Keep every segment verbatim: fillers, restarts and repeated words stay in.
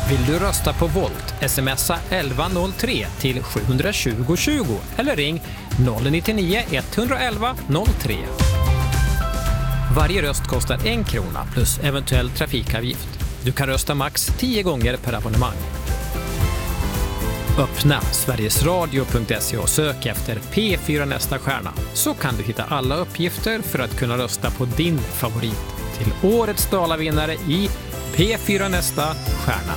Vill du rösta på Volt? Smsa elva noll tre till sju tjugo tjugo eller ring noll nio nio ett ett ett noll tre. Varje röst kostar en krona plus eventuell trafikavgift. Du kan rösta max tio gånger per abonnemang. Öppna sverigesradio punkt se och sök efter P fyra nästa stjärna, så kan du hitta alla uppgifter för att kunna rösta på din favorit till årets dalavinnare i P fyra nästa stjärna.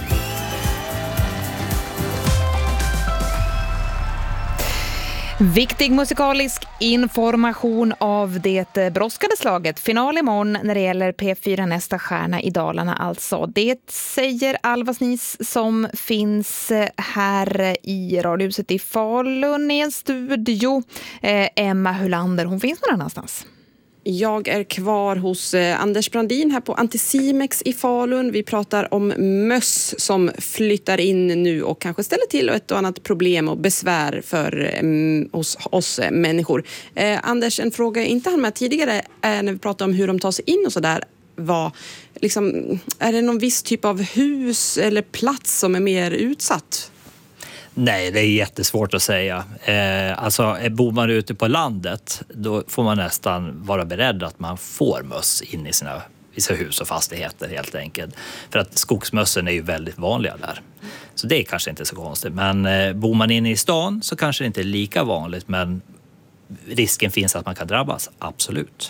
Viktig musikalisk information av det brådskande slaget. Final imorgon när det gäller P fyra nästa stjärna i Dalarna alltså. Det säger Alva Snis som finns här i radiohuset i Falun i en studio. Eh, Emma Hylander, hon finns någon annanstans. Jag är kvar hos eh, Anders Brandin här på Anticimex i Falun. Vi pratar om möss som flyttar in nu och kanske ställer till ett och annat problem och besvär för eh, oss, oss eh, människor. Eh, Anders, en fråga jag inte hann med tidigare är när vi pratar om hur de tar sig in och sådär. Var, liksom, är det någon viss typ av hus eller plats som är mer utsatt? Nej, det är jättesvårt att säga. Eh, alltså, bor man ute på landet, då får man nästan vara beredd att man får möss in i sina, i sina hus och fastigheter helt enkelt. För att skogsmössen är ju väldigt vanliga där. Så det är kanske inte så konstigt. Men eh, bor man inne i stan så kanske det inte är lika vanligt, men risken finns att man kan drabbas, absolut.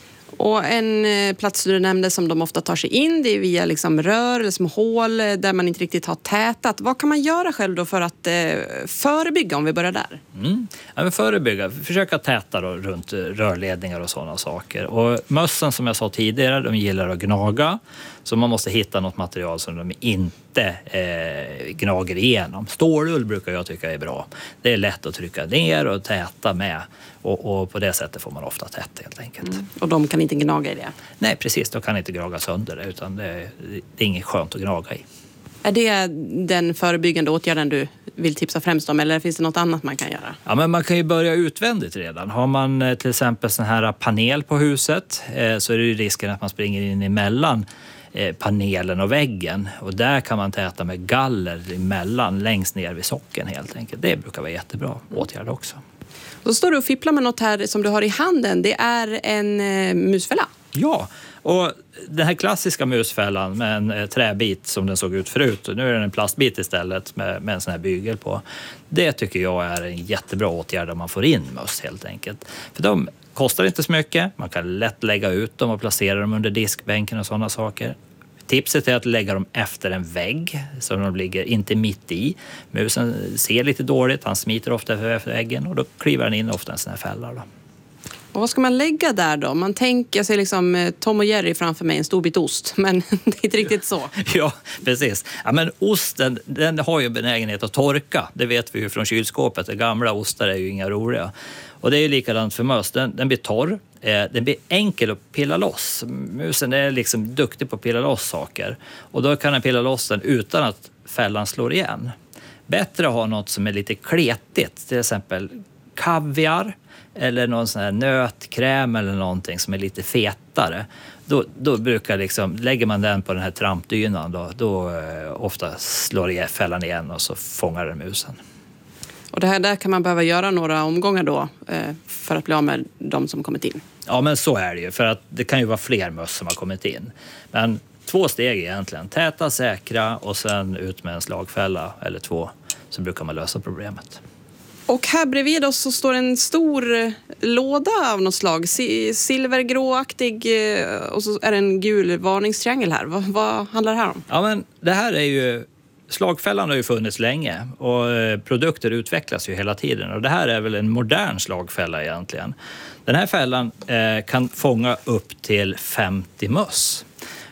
Och en plats du nämnde som de ofta tar sig in, det är via liksom rör eller som hål där man inte riktigt har tätat. Vad kan man göra själv då för att eh, förebygga, om vi börjar där? Mm. Ja, men förebygga, försöka täta då runt rörledningar och sådana saker. Och mössen, som jag sa tidigare, de gillar att gnaga. Så man måste hitta något material som de inte eh, gnager igenom. Stålull brukar jag tycka är bra. Det är lätt att trycka ner och täta med. Och, och på det sättet får man ofta tätt helt enkelt. Mm. Och de kan inte gnaga i det? Nej, precis. De kan inte gnaga sönder det, utan det, det är inget skönt att gnaga i. Är det den förebyggande åtgärden du vill tipsa främst om, eller finns det något annat man kan göra? Ja, men man kan ju börja utvändigt redan. Har man till exempel sån här panel på huset eh, så är det ju risken att man springer in emellan eh, panelen och väggen. Och där kan man täta med galler emellan, längst ner vid socken helt enkelt. Det brukar vara jättebra åtgärd också. Då står du och fipplar med något här som du har i handen. Det är en eh, musfälla. Ja, och den här klassiska musfällan med en eh, träbit som den såg ut förut. Nu är den en plastbit istället med, med en sån här bygel på. Det tycker jag är en jättebra åtgärd om man får in möss helt enkelt. För de kostar inte så mycket. Man kan lätt lägga ut dem och placera dem under diskbänken och sådana saker. Tipset är att lägga dem efter en vägg så de ligger inte mitt i. Musen ser lite dåligt, han smiter ofta efter väggen och då kliver han in ofta en sån här fälla då. Och vad ska man lägga där då? Man tänker, jag ser liksom Tom och Jerry framför mig, en stor bit ost, men det är inte riktigt så. Ja, precis. Ja, men osten, den har ju benägenhet att torka. Det vet vi ju från kylskåpet. De gamla ostar är ju inga roliga. Och det är ju likadant för möss. Den, den blir torr. Eh, den blir enkel att pilla loss. Musen är liksom duktig på att pilla loss saker. Och då kan den pilla loss den utan att fällan slår igen. Bättre att ha något som är lite kletigt. Till exempel kaviar. Eller någon sån här nötkräm eller någonting som är lite fetare. Då, då brukar liksom, lägger man den på den här trampdynan då, då eh, ofta slår det fällan igen och så fångar den musen. Och det här där kan man behöva göra några omgångar då eh, för att bli av med de som kommit in? Ja, men så är det ju, för att det kan ju vara fler möss som har kommit in. Men två steg egentligen. Täta, säkra och sen ut med en slagfälla eller två, så brukar man lösa problemet. Och här bredvid oss så står en stor låda av något slag, silvergråaktig, och så är det en gul varningstriangel här. Vad, vad handlar det här om? Ja, men det här är ju, slagfällan har ju funnits länge och produkter utvecklas ju hela tiden. Och det här är väl en modern slagfälla egentligen. Den här fällan eh, kan fånga upp till femtio möss.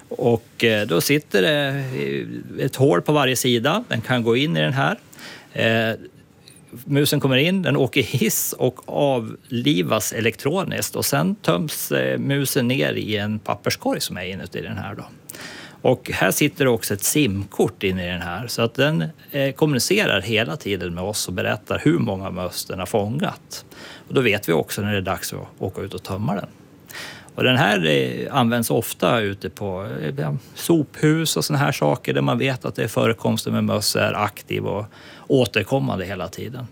Och eh, då sitter det ett hål på varje sida. Den kan gå in i den här. Eh, Musen kommer in, den åker hiss och avlivas elektroniskt och sen töms eh, musen ner i en papperskorg som är inuti den här då. Och här sitter det också ett simkort in i den här så att den eh, kommunicerar hela tiden med oss och berättar hur många möss den har fångat. Och då vet vi också när det är dags att åka ut och tömma den. Och den här eh, används ofta ute på eh, sophus och såna här saker där man vet att det är förekomsten med möss är aktiv och återkommande hela tiden.